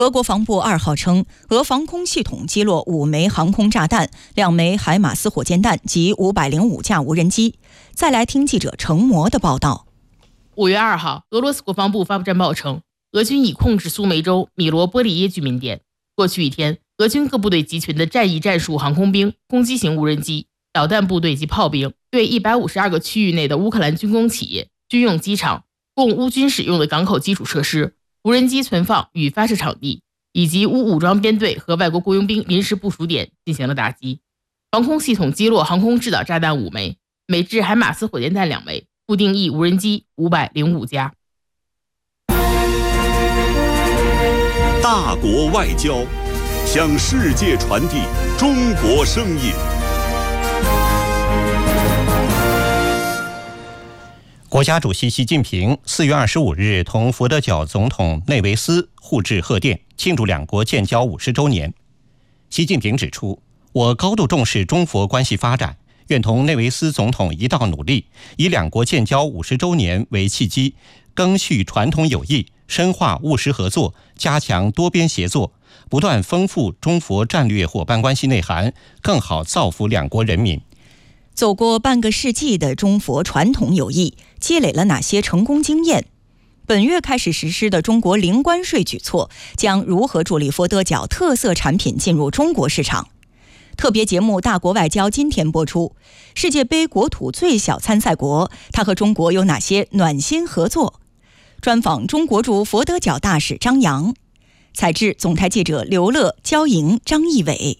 俄国防部2号称，俄防空系统击落5枚航空炸弹、2枚海马斯火箭弹及505架无人机。再来听记者程模的报道。 5月2号，俄罗斯国防部发布战报称，俄军已控制苏梅州米罗波利耶居民点。过去一天，俄军各部队集群的战役战术航空兵、攻击型无人机、导弹部队及炮兵，对152个区域内的乌克兰军工企业、军用机场、供乌军使用的港口基础设施、无人机存放与发射场地，以及乌武装编队和外国雇佣兵临时部署点进行了打击。防空系统击落航空制导炸弹5枚，美制海马斯火箭弹2枚，固定翼无人机505架。 大国外交，向世界传递中国声音。 国家主席习近平4月25日同佛得角总统内维斯互致贺电，庆祝两国建交50周年。习近平指出，我高度重视中佛关系发展，愿同内维斯总统一道努力，以两国建交50周年为契机，赓续传统友谊，深化务实合作，加强多边协作，不断丰富中佛战略伙伴关系内涵，更好造福两国人民。 走过半个世纪的中佛传统友谊，积累了哪些成功经验？本月开始实施的中国零关税举措将如何助力佛得角特色产品进入中国市场？特别节目《大国外交》今天播出。世界杯国土最小参赛国，它和中国有哪些暖心合作？专访中国驻佛得角大使张扬，采制总台记者刘乐、焦莹、张义伟。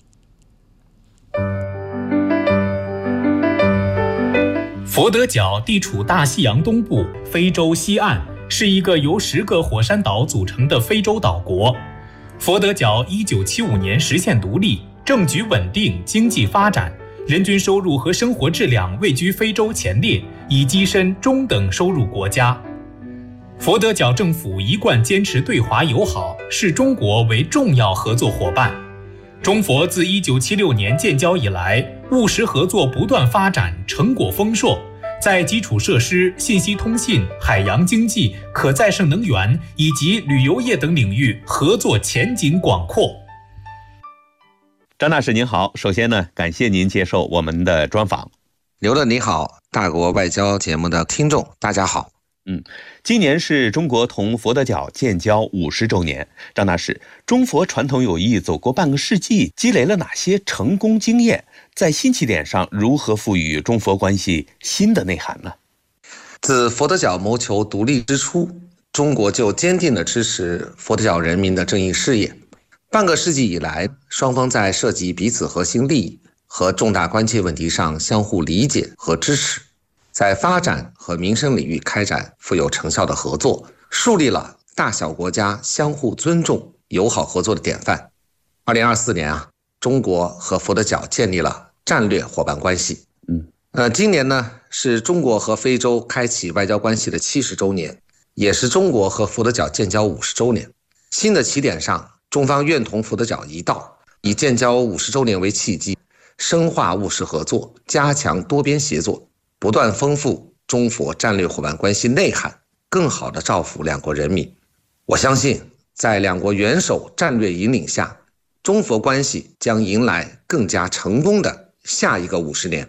佛得角地处大西洋东部，非洲西岸，是一个由10个火山岛组成的非洲岛国。佛得角1975年实现独立，政局稳定，经济发展，人均收入和生活质量位居非洲前列，已跻身中等收入国家。佛得角政府一贯坚持对华友好，视中国为重要合作伙伴。中佛自1976年建交以来，务实合作不断发展，成果丰硕，在基础设施、信息通信、海洋经济、可再生能源以及旅游业等领域合作前景广阔。 张大使您好，首先呢，感谢您接受我们的专访。 刘乐你好，大国外交节目的听众大家好。 今年是中国同佛得角建交50周年。张大使，中佛传统友谊走过半个世纪，积累了哪些成功经验？在新起点上，如何赋予中佛关系新的内涵呢？ 自佛得角谋求独立之初，中国就坚定地支持佛得角人民的正义事业。半个世纪以来，双方在涉及彼此核心利益和重大关切问题上相互理解和支持，在发展和民生领域开展富有成效的合作，树立了大小国家相互尊重、友好合作的典范。2024年中国和佛得角建立了战略伙伴关系。今年呢是中国和非洲开启外交关系的70周年，也是中国和佛得角建交50周年。新的起点上，中方愿同佛得角一道，以建交50周年为契机，深化务实合作，加强多边协作，不断丰富中佛战略伙伴关系内涵，更好地造福两国人民。我相信，在两国元首战略引领下，中佛关系将迎来更加成功的下一个50年。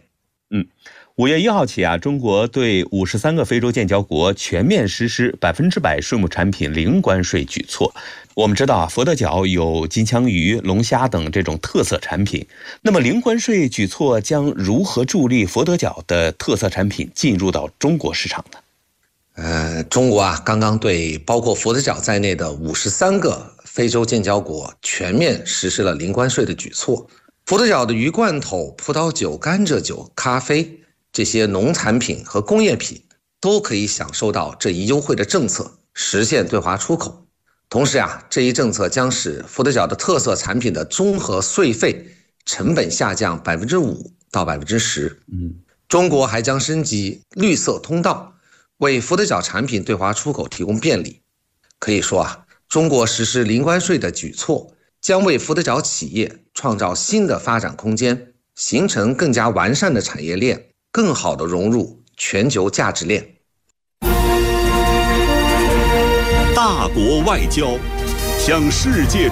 5月1号起中国对53个非洲建交国全面实施100%税目产品零关税举措。我们知道佛得角有金枪鱼、龙虾等这种特色产品，那么零关税举措将如何助力佛得角的特色产品进入到中国市场呢？ 中国刚刚对包括佛得角在内的53个非洲建交国全面实施了零关税的举措。佛得角的鱼罐头、葡萄酒、甘蔗酒、咖啡这些农产品和工业品都可以享受到这一优惠的政策，实现对华出口。同时这一政策将使佛得角的特色产品的综合税费成本下降5%到10%。中国还将升级绿色通道，为佛得角产品对华出口提供便利。可以说中国实施零关税的举措将为佛得角企业创造新的发展空间，形成更加完善的产业链，更好地融入全球价值链。 大国外交， 向世界